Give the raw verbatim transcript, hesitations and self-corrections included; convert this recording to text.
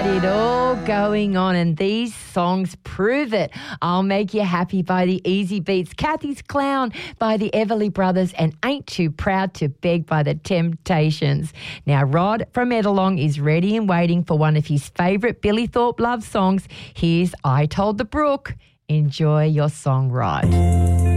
got it all going on, and these songs prove it. I'll Make You Happy by the Easy Beats, Kathy's Clown by the Everly Brothers, and Ain't Too Proud to Beg by the Temptations. Now, Rod from Edelong is ready and waiting for one of his favourite Billy Thorpe love songs. Here's I Told the Brook. Enjoy your song, Rod.